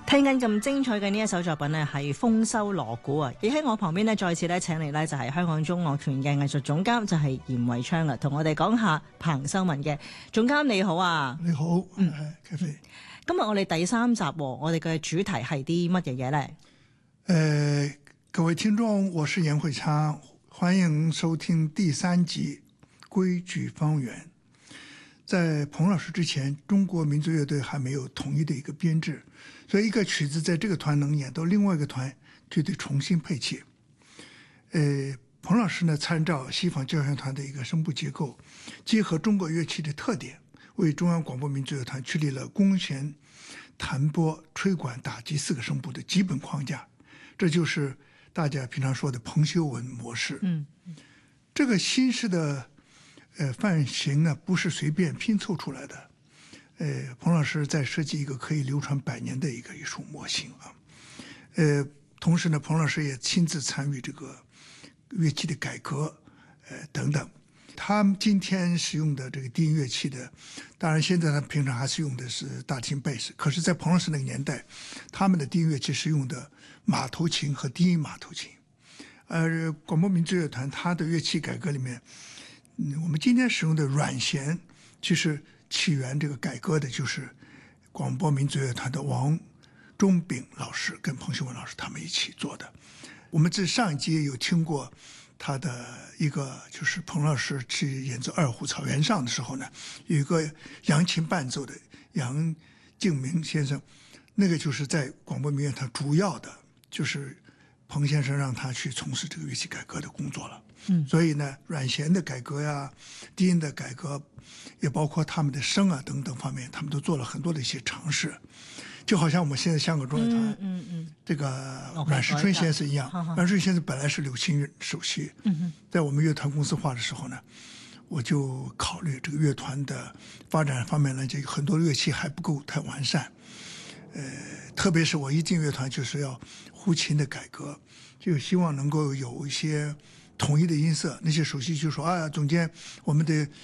聽緊咁精彩嘅呢一首作品呢，係豐收鑼鼓啊！而喺我旁邊呢，再次咧請嚟呢就係香港中樂團嘅藝術總監，就係嚴偉昌啦，同我哋講下彭秀文嘅。總監你好啊！ 你好， 今日我哋第3集，我哋嘅主題係啲乜嘢嘢呢？ 各位聽眾，我是嚴偉昌，歡迎收聽第3集《規矩方圓》。在彭老師之前，中國民族樂隊還沒有統一的一個編制，所以一個曲子在這個團能演到另外一個團就得重新配器。彭老師呢參照西方交響團的一個聲部結構，結合中國樂器的特點，為中央廣播民族樂團確立了弓弦、彈撥、吹管、打擊4個聲部的基本框架，這就是大家平常說的彭秀文模式。這個新式的範型呢，不是隨便拼湊出來的。彭老師在設計一個可以流傳100年的一個藝術模型啊。同時呢，彭老師也親自參與這個樂器的改革，等等。他們今天使用的這個低音樂器的，當然現在他平常還是用的是大提琴、貝斯，可是，在彭老師那個年代，他們的低音樂器是用的馬頭琴和低音馬頭琴。而廣播民族樂團它的樂器改革裡面，我們今天使用的軟弦，其實起源這個改革的就是廣播民族樂團的王中炳老師跟彭秀文老師他們一起做的。我們在上一集有聽過他的一個，就是彭老師去演奏《二胡草原上》的時候呢，有一個揚琴伴奏的楊敬明先生，那個就是在廣播民樂團主要的，就是彭先生讓他去從事這個樂器改革的工作了。所以呢，軟弦的改革呀，低音的改革，也包括他們的聲啊等等方面，他們都做了很多的一些嘗試。就好像我們現在香港中樂團，這個阮時春先生一樣，阮時春先生本來是柳琴首席，在我們樂團公司化的時候呢，我就考慮這個樂團的發展方面呢，這個很多樂器還不夠太完善。特別是我一進樂團就是要胡琴的改革，就希望能夠有一些統一的音色。那些首席就說：“啊，總監，我們的